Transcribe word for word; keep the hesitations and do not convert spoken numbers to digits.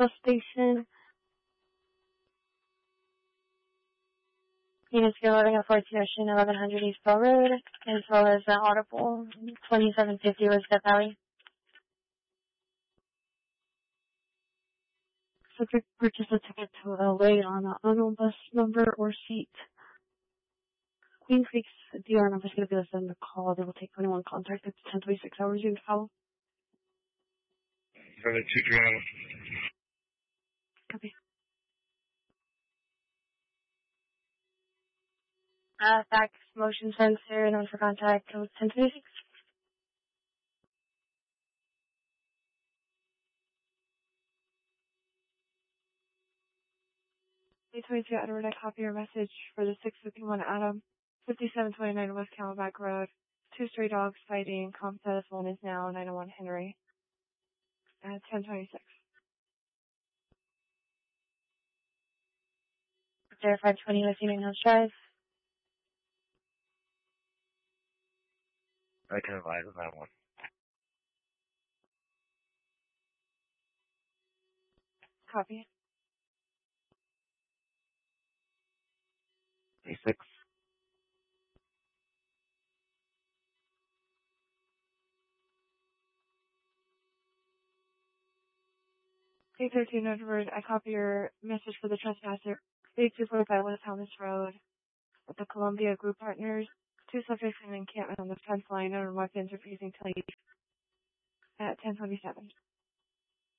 bus station. Units be loading at fourteen Ocean, eleven hundred East Bell Road, as well as uh, Audible, twenty-seven fifty West Death Valley. Subject purchase a ticket to L A on an unknown bus number or seat. Queen Creek's D R number is going to be the send a call. They will take twenty-one contact at ten twenty-six hours in follow. seven two three nine. Copy. Uh, fax, motion sensor, known for contact, code ten twenty-six. eight twenty-two Edward, I copy your message for the six fifty-one Adam, fifty-seven twenty-nine West Camelback Road. Two stray dogs fighting. Comp status one is now nine oh one Henry. At ten twenty-six. There five twenty West Union Hills Drive. I can advise on that one. Copy. A six. eight thirteen Edward, I copy your message for the trespasser. eighty-two forty-five West Thomas Road. With the Columbia Group Partners. Two subjects in encampment on the fence line. No weapons refusing to leave. At ten twenty-seven.